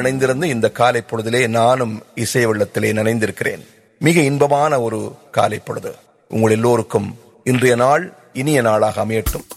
இணைந்திருந்து இந்த காலை பொழுதிலே நானும் இசை வெள்ளத்திலே நனைந்திருக்கிறேன். மிக இன்பமான ஒரு காலை பொழுது. உங்கள் எல்லோருக்கும் இன்றைய நாள் இனிய நாளாக அமையட்டும்.